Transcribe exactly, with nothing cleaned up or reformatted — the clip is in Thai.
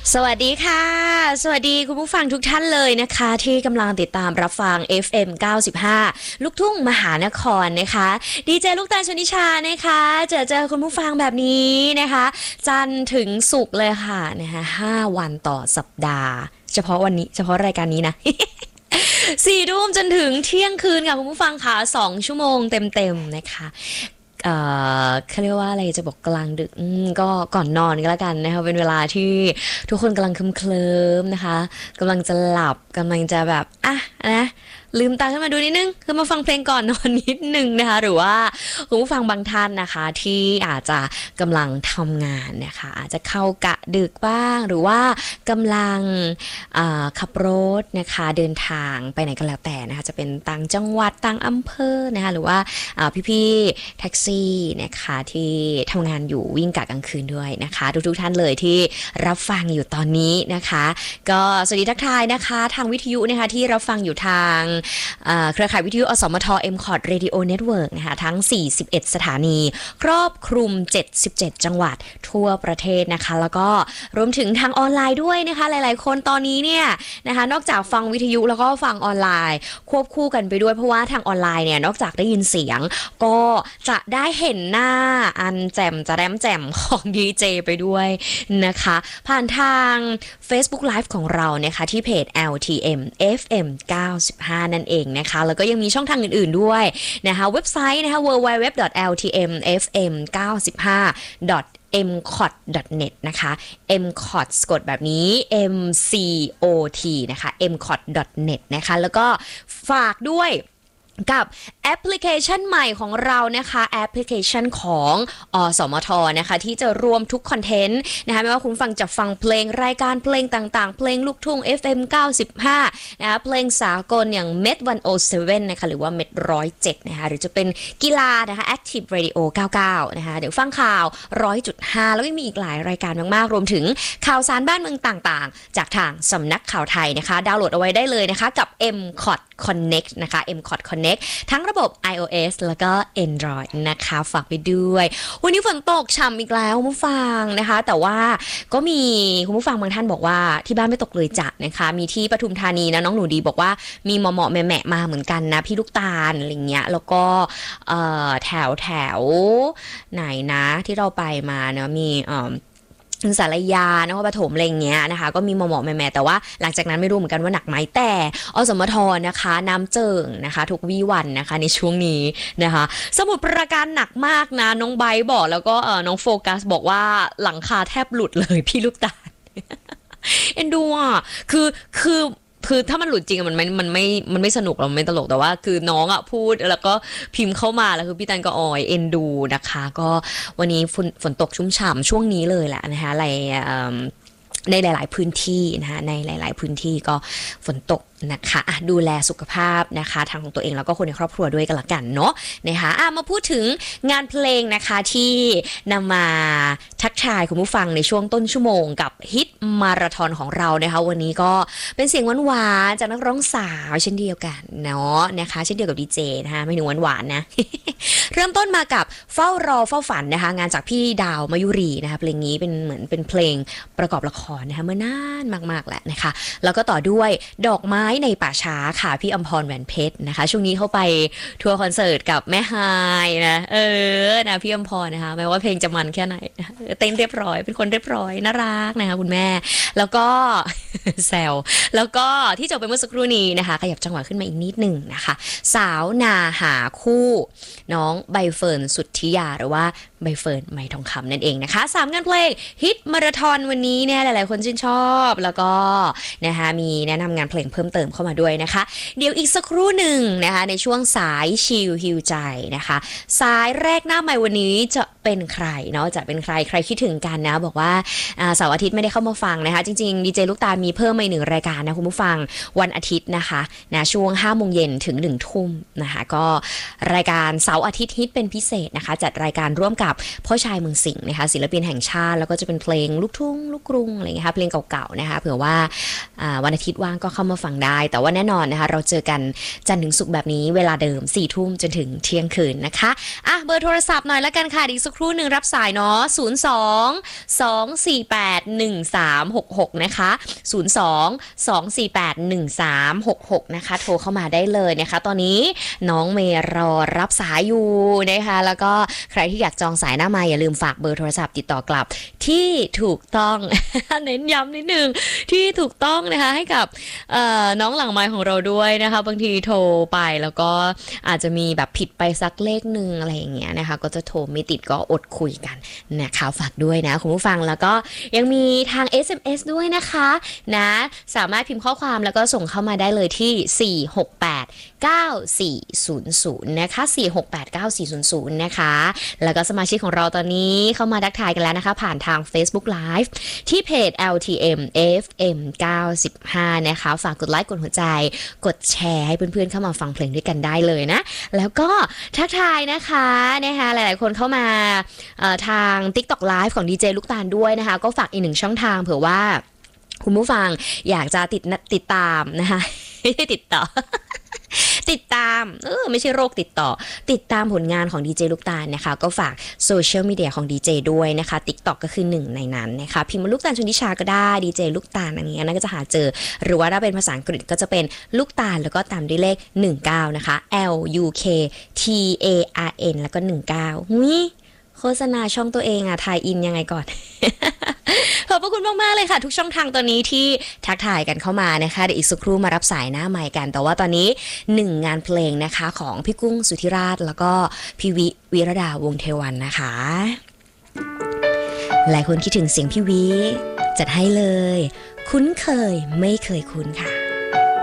สวัสดีค่ะสวัสดีคุณผู้ฟังทุกท่านเลยนะคะที่กำลังติดตามรับฟัง เอฟ เอ็ม เก้าสิบห้า ลูกทุ่งมหานครนะคะดีเจลูกตาลชนิชานะคะเจอเจอคุณผู้ฟังแบบนี้นะคะจันทร์ถึงศุกร์เลยค่ะนะคะห้าวันต่อสัปดาห์เฉพาะวันนี้เฉพาะรายการนี้นะ สี่ทุ่มจนถึงเที่ยงคืนค่ะคุณผู้ฟังค่ะสองชั่วโมงเต็มๆนะคะเอ่อเขาเรียกว่าอะไรจะบอกกลางดึกก็ก่อนนอนก็แล้วกันนะคะเป็นเวลาที่ทุกคนกำลังเคลิ้มๆนะคะกำลังจะหลับกำลังจะแบบอ่ะนะลืมตาขึ้นมาดูนิดนึงคือมาฟังเพลงก่อนนอนนิดนึงนะคะหรือว่าคุณผู้ฟังบางท่านนะคะที่อาจจะกำลังทำงานนะคะอาจจะเข้ากะดึกบ้างหรือว่ากำลังขับรถนะคะเดินทางไปไหนก็แล้วแต่นะคะจะเป็นต่างจังหวัดต่างอำเภอนะคะหรือว่าพี่ๆแท็กซี่นะคะที่ทำงานอยู่วิ่งกะกลางคืนด้วยนะคะทุกๆท่านเลยที่รับฟังอยู่ตอนนี้นะคะก็สวัสดีทักทายนะคะทางวิทยุนะคะที่รับฟังอยู่ทางเครือข่ายวิทยุอสมท เอ็ม คอท Radio Network นะคะทั้งสี่สิบเอ็ดสถานีครอบคลุมเจ็ดสิบเจ็ดจังหวัดทั่วประเทศนะคะแล้วก็รวมถึงทางออนไลน์ด้วยนะคะหลายๆคนตอนนี้เนี่ยนะคะนอกจากฟังวิทยุแล้วก็ฟังออนไลน์ควบคู่กันไปด้วยเพราะว่าทางออนไลน์เนี่ยนอกจากได้ยินเสียงก็จะได้เห็นหน้าอันแจ่มจะแรมแจ่มของดีเจไปด้วยนะคะผ่านทาง Facebook Live ของเรานะคะที่เพจ แอล ที เอ็ม เอฟ เอ็ม เก้าสิบห้า นั่นเองนะคะแล้วก็ยังมีช่องทางอื่นๆด้วยนะคะเว็บไซต์นะคะ ดับเบิลยู ดับเบิลยู ดับเบิลยู ดอท แอล ที เอ็ม เอฟ เอ็ม เก้าสิบห้า ดอท เอ็ม คอท ดอท เน็ต นะคะ เอ็ม คอท สะกดแบบนี้ เอ็ม ซี โอ ที นะคะ เอ็ม คอท ดอท เน็ต นะคะแล้วก็ฝากด้วยกับแอปพลิเคชันใหม่ของเรานะคะแอปพลิเคชันของอสมทนะคะที่จะรวมทุกคอนเทนต์นะคะไม่ว่าคุณฟังจะฟังเพลงรายการเพลงต่างๆเพลงลูกทุ่ง เอฟ เอ็ม เก้าสิบห้านะคะเพลงสากลอย่าง เม็ด หนึ่งศูนย์เจ็ด นะคะหรือว่า เม็ด หนึ่งศูนย์เจ็ด นะคะหรือจะเป็นกีฬานะคะ Active Radio เก้าสิบเก้านะคะเดี๋ยวฟังข่าว หนึ่งร้อยจุดห้า แล้วก็มีอีกหลายรายการมากๆรวมถึงข่าวสารบ้านเมืองต่างๆจากทางสำนักข่าวไทยนะคะดาวน์โหลดเอาไว้ได้เลยนะคะกับ เอ็ม คอท Connect นะคะ เอ็ม คอท Connect ทั้งระบบ iOS แล้วก็ Android นะคะฝากไปด้วยวันนี้ฝนตกฉ่ำอีกแล้วคุณผู้ฟังนะคะแต่ว่าก็มีคุณผู้ฟังบางท่านบอกว่าที่บ้านไม่ตกเลยจ้ะนะคะมีที่ปทุมธานีนะน้องหนูดีบอกว่ามีเหมาะๆแหมะๆมาเหมือนกันนะพี่ลูกตาลอะไรเงี้ยแล้วก็แถวแถวไหนนะที่เราไปมาเนาะมีสารยานครปฐมอะไรเงี้ยนะคะก็มีหมอๆแม่ๆแต่ว่าหลังจากนั้นไม่รู้เหมือนกันว่าหนักไหมแต่อสมทนะคะน้ำเจิ่งนะคะทุกวี่วันนะคะในช่วงนี้นะคะสมุทรปราการหนักมากนะน้องไบร์บอกแล้วก็น้องโฟกัสบอกว่าหลังคาแทบหลุดเลยพี่ลูกตาล เอ็นดูอ่ะคือคือคือถ้ามันหลุดจริงมันไม่มันไม่มันไม่สนุกหรอกไม่ตลกแต่ว่าคือน้องอ่ะพูดแล้วก็พิมพ์เข้ามาแล้วคือพี่ตันก็ออยเอ็นดูนะคะก็วันนี้ฝนฝนตกชุ่มฉ่ำช่วงนี้เลยแหละนะคะอะไรในหลายๆพื้นที่นะคะในหลายๆพื้นที่ก็ฝนตกนะคะะดูแลสุขภาพนะคะทางของตัวเองแล้วก็คนในครอบครัวด้วยกันละกันเนาะนะคะะมาพูดถึงงานเพลงนะคะที่นำมาทักทายคุณผู้ฟังในช่วงต้นชั่วโมงกับฮิตมาราธอนของเรานะคะวันนี้ก็เป็นเสียงหวานๆจากนักร้องสาวเช่นเดียวกันเนาะนะคะเช่นเดียวกับดีเจนะคะไม่ถึงหวานๆนะ เริ่มต้นมากับเฝ้ารอเฝ้าฝันนะคะงานจากพี่ดาวมายุรีนะคะเพลงนี้เป็นเหมือนเป็นเพลงประกอบละครนะคะเมื่อนานมากๆแล้วนะคะแล้วก็ต่อด้วยดอกไม้ในป่าช้าค่ะพี่อมพรแหวนเพชรนะคะช่วงนี้เข้าไปทัวร์คอนเสิร์ตกับแม่ฮายนะเออนะพี่อมพรนะคะแม้ว่าเพลงจะมันแค่ไหนเต้นเรียบร้อยเป็นคนเรียบร้อยน่ารักนะคะคุณแม่แล้วก็ แซวแล้วก็ที่จบไปเมื่อสักครู่นี้นะคะขยับจังหวะขึ้นมาอีกนิดหนึ่งนะคะสาวนาหาคู่น้องใบเฟิร์นสุทธิยาหรือว่าใบเฟิร์นไหมทองคำนั่นเองนะคะสามงานเพลงฮิตมาราธอนวันนี้เนี่ยหลายๆคนชื่นชอบแล้วก็นะคะมีแนะนำงานเพลงเพิ่มเติมเข้ามาด้วยนะคะเดี๋ยวอีกสักครู่หนึ่งนะคะในช่วงสายชิลฮิวใจนะคะสายแรกหน้าใหม่วันนี้จะเป็นใครเนาะจะเป็นใครใครคิดถึงกันนะบอกว่าเสาร์อาทิตย์ไม่ได้เข้ามาฟังนะคะจริงๆดีเจลูกตามีเพิ่มมาอีกหนึ่งรายการนะคุณผู้ฟังวันอาทิตย์นะคะนะช่วงห้าโมงเย็นถึงหนึ่งทุ่มนะคะก็รายการเสาร์อาทิตย์ฮิตเป็นพิเศษนะคะจัดรายการร่วมกับพ่อชายเมืองสิงห์นะคะศิลปินแห่งชาติแล้วก็จะเป็นเพลงลูกทุ่งลูกกรุงอะไรเงี้ยค่ะเพลงเก่าๆนะคะเผื่อว่าวันอาทิตย์ว่างก็เข้ามาฟังได้แต่ว่าแน่นอนนะคะเราเจอกันจันทร์ถึงศุกร์แบบนี้เวลาเดิมสี่ทุ่มจนถึงเที่ยงคืนนะคะอ่ะเบอร์โทรศัพท์หน่อยละกันค่ะอีกสักครู่หนึ่งรับสายเนาะศูนย์ สอง สอง สี่ แปด หนึ่ง สาม หก หกนะคะศูนย์ สอง สอง สี่ แปด หนึ่ง สาม หก หกนะคะโทรเข้ามาได้เลยนะคะตอนนี้น้องเมย์รอรับสายอยู่นะคะแล้วก็ใครที่อยากจองสายหน้าไมค์อย่าลืมฝากเบอร์โทรศัพท์ติดต่อกลับที่ถูกต้อง เน้นย้ำนิดนึงที่ถูกต้องนะคะให้กับน้องหลังไมค์ของเราด้วยนะคะบางทีโทรไปแล้วก็อาจจะมีแบบผิดไปสักเลขหนึ่งอะไรอย่างเงี้ยนะคะก็จะโทรไม่ติดก็อดคุยกันนะคะฝากด้วยนะคุณผู้ฟังแล้วก็ยังมีทาง เอส เอ็ม เอส ด้วยนะคะนะสามารถพิมพ์ข้อความแล้วก็ส่งเข้ามาได้เลยที่สี่ หก แปด เก้า สี่ ศูนย์ ศูนย์นะคะสี่ หก แปด เก้า สี่ ศูนย์ ศูนย์นะคะแล้วก็สมาชิกของเราตอนนี้เข้ามาทักทายกันแล้วนะคะผ่านทาง Facebook Live ที่เพจ แอล ที เอ็ม เอฟ เอ็ม เก้าสิบห้านะคะฝากกดไลค์กดหัวใจกดแชร์ให้เพื่อนๆเข้ามาฟังเพลงด้วยกันได้เลยนะแล้วก็ทักทายนะคะนะคะหลายๆคนเข้ามาทาง TikTok Live ของดีเจลูกตาลด้วยนะคะก็ฝากอีกหนึ่งช่องทางเผื่อว่าคุณผู้ฟังอยากจะติดติดตามนะคะไม่ได้ติดต่อ ติดตามเออไม่ใช่โรคติดต่อติดตามผลงานของดีเจลูกตาลนะคะก็ฝากโซเชียลมีเดียของดีเจด้วยนะคะ TikTok ก็คือหนึ่งในนั้นนะคะพิมพ์มาลูกตาลชนทิชาก็ได้ดีเจลูกตาลอันนี้นั่นก็จะหาเจอหรือว่าถ้าเป็นภาษาอังกฤษก็จะเป็นลูกตาลแล้วก็ตามด้วยเลขหนึ่งเก้านะคะ L U K T A R N แล้วก็หนึ่งเก้านี่โฆษณาช่องตัวเองอะทายอินยังไงก่อน ขอบพระคุณมากๆเลยค่ะทุกช่องทางตอนนี้ที่ทักทายกันเข้ามานะคะเดี๋ยวอีกสักครู่มารับสายหน้าไมค์กันแต่ว่าตอนนี้หนึ่งงานเพลงนะคะของพี่กุ้งสุธิราชแล้วก็พี่วิวิรดาวงศ์เทวันนะคะหลายคนคิดถึงเสียงพี่วิจัดให้เลยคุ้นเคยไม่เคยคุ้นค่ะ